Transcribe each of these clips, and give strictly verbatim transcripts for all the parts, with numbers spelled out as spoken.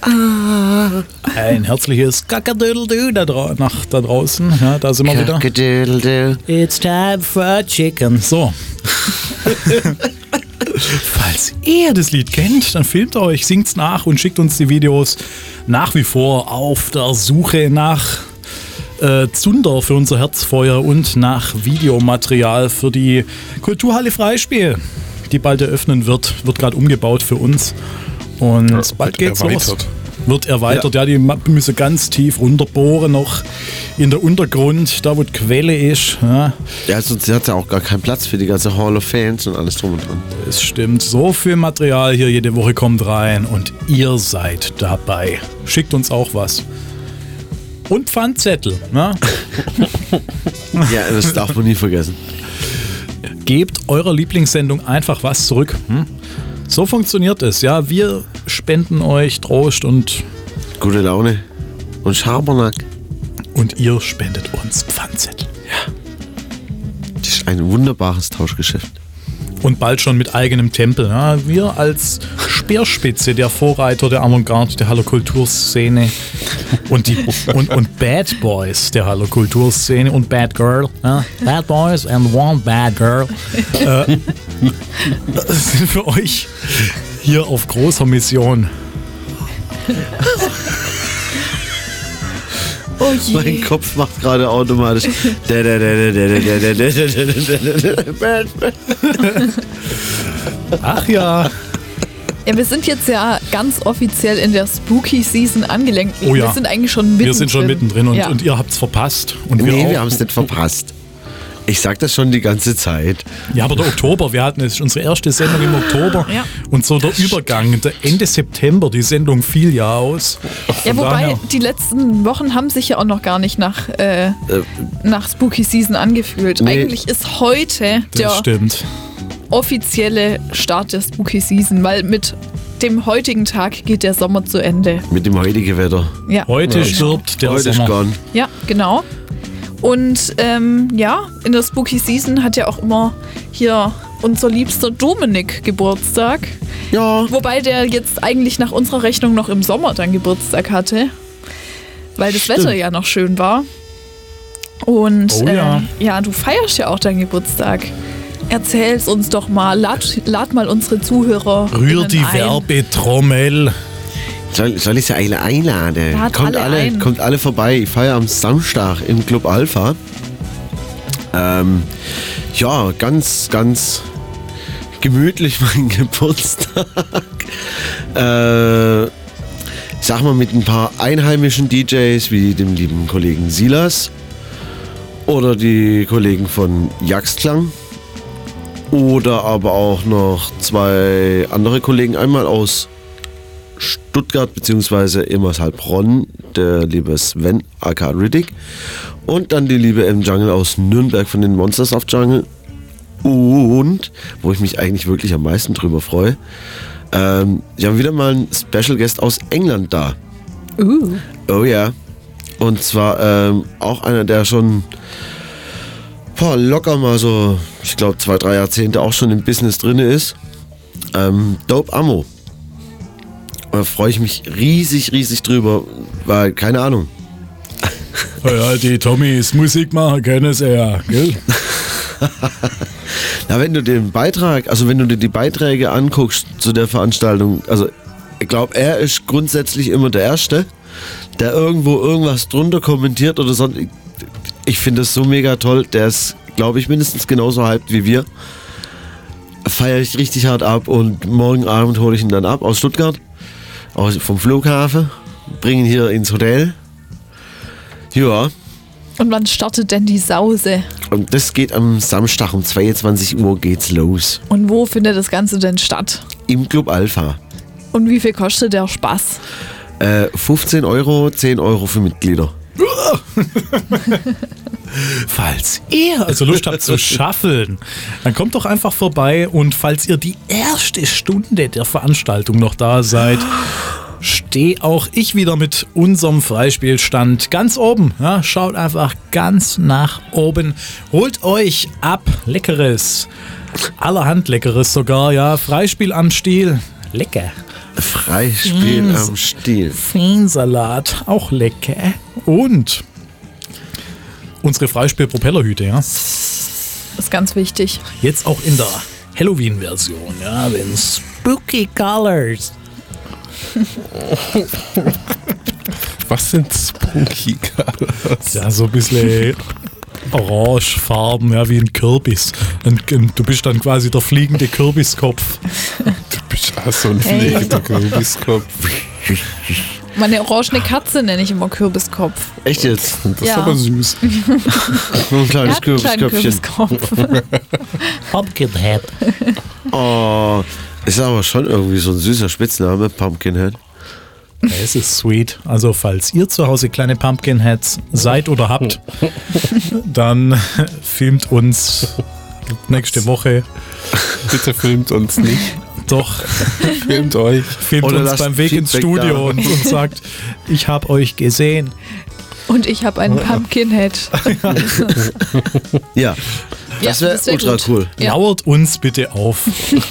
Ah. Ein herzliches Kakadoodle-Doo da, dra- nach, da draußen. Ja, da sind wir wieder. Kakadoodle-Doo. It's time for chicken. So. Falls ihr das Lied kennt, dann filmt euch, singt's nach und schickt uns die Videos nach wie vor auf der Suche nach äh, Zunder für unser Herzfeuer und nach Videomaterial für die Kulturhalle Freispiel, die bald eröffnen wird. Wird gerade umgebaut für uns. Und ja, bald geht's erweitert. los. Wird erweitert, ja. ja, die müssen ganz tief runterbohren, noch in der Untergrund, da wo die Quelle ist. Ja, ja sonst hat ja auch gar keinen Platz für die ganze Hall of Fans und alles drum und dran. Es stimmt, so viel Material hier jede Woche kommt rein und ihr seid dabei. Schickt uns auch was. Und Pfandzettel. Ne? Ja, das darf man nie vergessen. Gebt eurer Lieblingssendung einfach was zurück. Hm? So funktioniert es, ja. Wir spenden euch Trost und gute Laune und Schabernack. Und ihr spendet uns Pfandzettel. Ja. Das ist ein wunderbares Tauschgeschäft. Und bald schon mit eigenem Tempel. Ja. Wir als Speerspitze, der Vorreiter der Avantgarde, der Hallo-Kulturszene und, die, und, und Bad Boys der Hallo-Kulturszene und Bad Girl. Ja. Bad Boys and one Bad Girl. äh, sind für euch hier auf großer Mission. Oh je. Mein Kopf macht gerade automatisch. Ach ja. Ja, wir sind jetzt ja ganz offiziell in der Spooky Season angelenkt. Oh ja. Wir sind eigentlich schon mittendrin. Wir sind schon mittendrin und, ja. und ihr habt's verpasst. Und nee, wir, wir haben es nicht verpasst. Ich sag das schon die ganze Zeit. Ja, aber der Oktober, wir hatten es unsere erste Sendung im Oktober ja. und so der Übergang, der Ende September, die Sendung fiel ja aus. Ja, wobei daher, die letzten Wochen haben sich ja auch noch gar nicht nach, äh, äh, nach Spooky Season angefühlt. Nee. Eigentlich ist heute der stimmt. offizielle Start der Spooky Season, weil mit dem heutigen Tag geht der Sommer zu Ende. Mit dem heutigen Wetter. Ja. Heute ja. stirbt der heute Sommer. Ist gone. Ja, genau. Und ähm, ja, in der Spooky Season hat ja auch immer hier unser liebster Dominik Geburtstag. Ja. Wobei der jetzt eigentlich nach unserer Rechnung noch im Sommer dann Geburtstag hatte. Weil das Stimmt. Wetter ja noch schön war. Und oh, ja. Äh, ja, du feierst ja auch deinen Geburtstag. Erzähl's uns doch mal. Lad, lad mal unsere Zuhörer Rühr die ein. Werbetrommel. Soll, soll ich sie alle einladen? Lad Kommt alle alle, ein. kommt alle vorbei. Ich feiere am Samstag im Club Alpha. Ähm, ja, ganz, ganz gemütlich mein Geburtstag. äh, ich sag mal mit ein paar einheimischen D Js wie dem lieben Kollegen Silas oder die Kollegen von Jaxklang oder aber auch noch zwei andere Kollegen, einmal aus Stuttgart bzw. Emmersheilbronn, der liebe Sven aka Riddick und dann die liebe M. Jungle aus Nürnberg von den Monsters of Jungle und, wo ich mich eigentlich wirklich am meisten drüber freue, ähm, wir haben wieder mal einen Special Guest aus England da. Uh. Oh ja. Und zwar ähm, auch einer, der schon boah, locker mal so, ich glaube zwei, drei Jahrzehnte auch schon im Business drin ist. Ähm, Dope Ammo. Da freue ich mich riesig, riesig drüber, weil, keine Ahnung. Ja, die Tommys Musik machen können sie ja, gell? Na, wenn du den Beitrag, also wenn du dir die Beiträge anguckst zu der Veranstaltung, also ich glaube, er ist grundsätzlich immer der Erste, der irgendwo irgendwas drunter kommentiert oder sonst. Ich, ich finde das so mega toll, der ist, glaube ich, mindestens genauso hyped wie wir. Feiere ich richtig hart ab und morgen Abend hole ich ihn dann ab aus Stuttgart. Aus, vom Flughafen, bringen hier ins Hotel. Ja. Und wann startet denn die Sause? Und das geht am Samstag um zweiundzwanzig Uhr geht's los. Und wo findet das Ganze denn statt? Im Club Alpha. Und wie viel kostet der Spaß? Äh, fünfzehn Euro, zehn Euro für Mitglieder. Falls ihr also Lust habt zu schaffeln, dann kommt doch einfach vorbei und falls ihr die erste Stunde der Veranstaltung noch da seid, stehe auch ich wieder mit unserem Freispielstand ganz oben. Ja, schaut einfach ganz nach oben. Holt euch ab Leckeres. Allerhand Leckeres sogar. Ja, Freispiel am Stiel. Lecker. Freispiel Fies. am Stiel. Feensalat, auch lecker. Und unsere Freispiel-Propellerhüte, ja. Das ist ganz wichtig. Jetzt auch in der Halloween-Version, ja, wenn Spooky Colors. Was sind Spooky Colors? Ja, so ein bisschen orangefarben, ja, wie ein Kürbis. Und du bist dann quasi der fliegende Kürbiskopf. Du bist auch so ein Hey. fliegender Kürbiskopf. Meine orangene Katze nenne ich immer Kürbiskopf. Echt jetzt? Das ist Ja. aber süß. Nur ein Er kleines hat einen kleinen Kürbisköpfchen. Kürbiskopf. Pumpkinhead. Oh, ist aber schon irgendwie so ein süßer Spitzname, Pumpkinhead. Es ist sweet. Also falls ihr zu Hause kleine Pumpkinheads seid oder habt, dann filmt uns nächste Woche. Bitte filmt uns nicht. Doch, Filmt euch. filmt Oder uns lasst beim Weg ins Feedback Studio da. und, und sagt, ich habe euch gesehen. Und ich habe einen Pumpkinhead. Ja, das wäre das wär ultra gut. cool. Ja. Lauert uns bitte auf.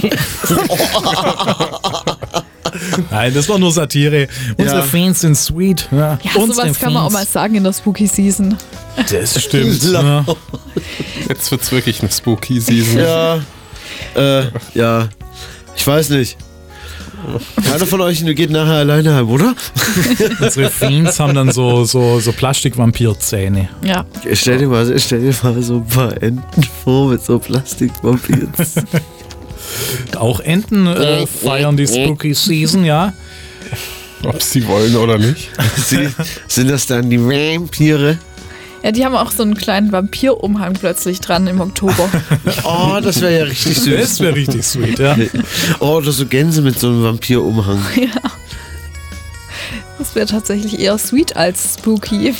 Nein, das war nur Satire. Unsere Ja. Fans sind sweet. Ja, Ja, Unsere sowas kann man auch Fans. mal sagen in der Spooky Season. Das stimmt. Ja. Jetzt wird's wirklich eine Spooky Season. Ja, äh, ja, ich weiß nicht. Keiner von euch geht nachher alleine heim, oder? Unsere Fans haben dann so, so, so Plastik-Vampir-Zähne. Ja. Stell dir mal, stell dir mal so ein paar Enten vor mit so Plastikvampirs. Auch Enten äh, feiern die Spooky Season, ja. Ob sie wollen oder nicht. Sie, sind das dann die Vampire? Ja, die haben auch so einen kleinen Vampirumhang plötzlich dran im Oktober. Oh, das wäre ja richtig süß. Das wäre richtig sweet, ja. Oh, oder so Gänse mit so einem Vampirumhang. Das wäre tatsächlich eher sweet als spooky.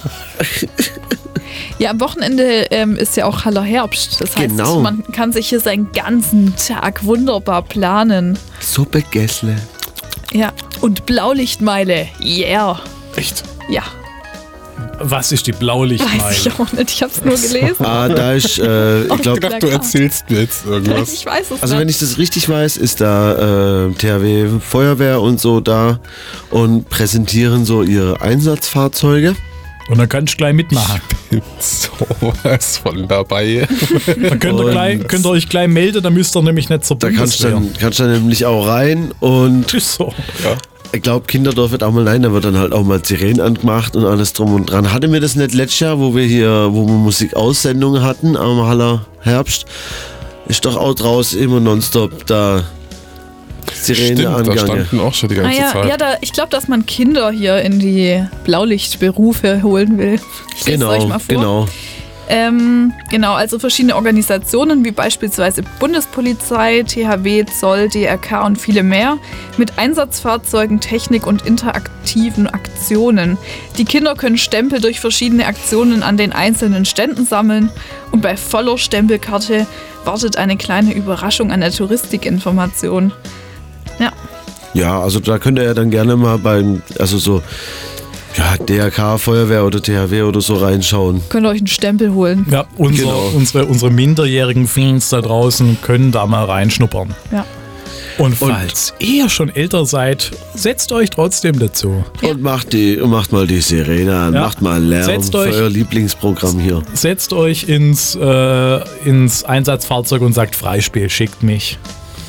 Ja, am Wochenende ähm, ist ja auch Haller Herbst. Das heißt, Genau. man kann sich hier seinen ganzen Tag wunderbar planen. Suppe Gässle. Ja, und Blaulichtmeile. Yeah. Echt? Ja, Was ist die weiß Blaulichtmeile? ich auch nicht. Ich habe es nur gelesen. Ah, da ist, äh, ich Ich glaube, dachte, du erzählst mir jetzt irgendwas. Ich weiß es also wenn nicht. ich das richtig weiß, ist da äh, T H W Feuerwehr und so da und präsentieren so ihre Einsatzfahrzeuge. Und dann kannst du gleich mitmachen. Sowas von dabei. Dann könnt ihr, Und- gleich, könnt ihr euch gleich melden, dann müsst ihr nämlich nicht zur Da kannst du Bundeswehr. dann, kannst du dann nämlich auch rein und Ist so. ich glaube, Kinder dürfen auch mal rein, da wird dann halt auch mal Sirenen angemacht und alles drum und dran. Hatte mir das nicht letztes Jahr, wo wir hier, wo wir Musikaussendungen hatten am Haller Herbst, ist doch auch draußen immer nonstop da Sirene Stimmt, da angange. standen auch schon die Ah, ganze ja, Zeit. ja da, ich glaube, dass man Kinder hier in die Blaulichtberufe holen will. Ich lese Genau, euch mal vor. genau. Ähm, genau, also verschiedene Organisationen wie beispielsweise Bundespolizei, T H W, Zoll, D R K und viele mehr mit Einsatzfahrzeugen, Technik und interaktiven Aktionen. Die Kinder können Stempel durch verschiedene Aktionen an den einzelnen Ständen sammeln und bei voller Stempelkarte wartet eine kleine Überraschung an der Touristikinformation. Ja, Ja, also da könnt ihr ja dann gerne mal beim, also so, ja, D R K, Feuerwehr oder T H W oder so reinschauen. könnt ihr euch einen Stempel holen. Ja, unser, Genau. unsere, unsere minderjährigen Fans da draußen können da mal reinschnuppern. Ja. Und falls ihr schon älter seid, setzt euch trotzdem dazu. Und macht die, macht mal die Sirene an, Ja. macht mal Lärm Setzt für euch- euer Lieblingsprogramm hier. Setzt euch ins, äh, ins Einsatzfahrzeug und sagt, Freispiel, schickt mich.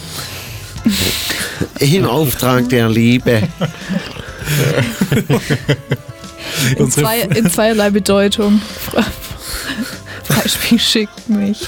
Im Auftrag der Liebe. In, Unsere- zwei, in zweierlei Bedeutung. Beispiel schickt mich.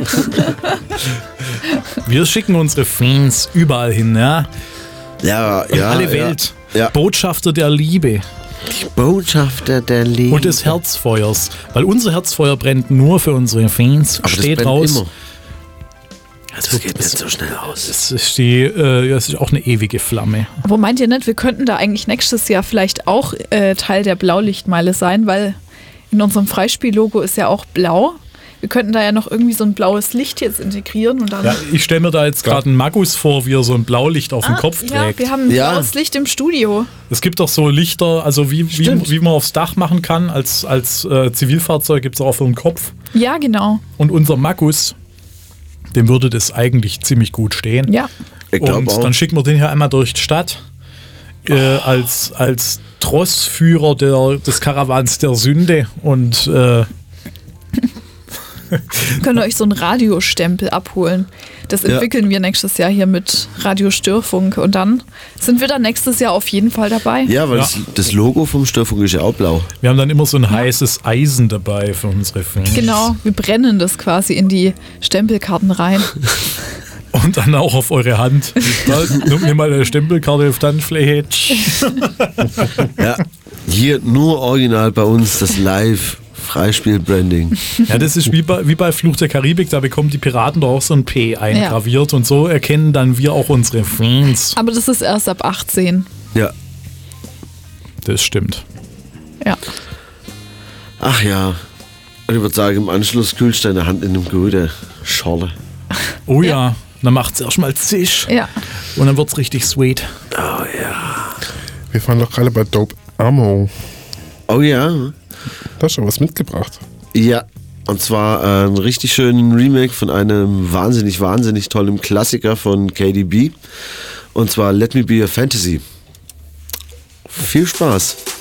Wir schicken unsere Fans überall hin, ja? Ja, ja. Alle ja. Welt. Ja. Botschafter der Liebe Botschafter der Liebe. und des Herzfeuers. Weil unser Herzfeuer brennt nur für unsere Fans. Aber das Steht brennt raus. immer. Das geht nicht so schnell aus. Es ist, die, äh, es ist auch eine ewige Flamme. Aber meint ihr nicht, wir könnten da eigentlich nächstes Jahr vielleicht auch äh, Teil der Blaulichtmeile sein, weil in unserem Freispiel-Logo ist ja auch blau. Wir könnten da ja noch irgendwie so ein blaues Licht jetzt integrieren und dann. Ja, ich stelle mir da jetzt gerade einen Magus vor, wie er so ein Blaulicht auf dem Kopf ja, trägt. wir haben ein Ja. blaues Licht im Studio. Es gibt doch so Lichter, also wie, wie, Stimmt. wie man aufs Dach machen kann. Als, als äh, Zivilfahrzeug gibt es auch für den Kopf. Ja, genau. Und unser Magus, dem würde das eigentlich ziemlich gut stehen. Ja. Ich glaub Und auch. dann schicken wir den hier einmal durch die Stadt äh, als, als Trossführer der, des Karawans der Sünde und äh, Könnt ihr euch so einen Radiostempel abholen. Das Ja. entwickeln wir nächstes Jahr hier mit Radio Störfunk und dann sind wir dann nächstes Jahr auf jeden Fall dabei. Ja, weil Ja. Das, das Logo vom Störfunk ist ja auch blau. wir haben dann immer so ein heißes Eisen dabei für unsere Fans. Genau, wir brennen das quasi in die Stempelkarten rein. Und dann auch auf eure Hand. Da, nimm mir mal eine Stempelkarte auf die Handfläche. Ja, hier nur original bei uns das Live-Freispiel-Branding. Ja, das ist wie bei, wie bei Fluch der Karibik, da bekommen die Piraten doch auch so ein P eingraviert und so erkennen dann wir auch unsere Fans. Aber das ist erst ab achtzehn. Ja, Das stimmt. Ja. ach ja. Und ich würde sagen, im Anschluss kühlst du deine Hand in einem guten Schorle. Oh ja, dann macht es erstmal Zisch Ja. und dann wird es richtig sweet. Wir waren doch gerade bei Dope Ammo. Oh ja, Da hast du was mitgebracht. ja. Und zwar äh, einen richtig schönen Remake von einem wahnsinnig, wahnsinnig tollen Klassiker von K D B. Und zwar Let Me Be a Fantasy. Viel Spaß.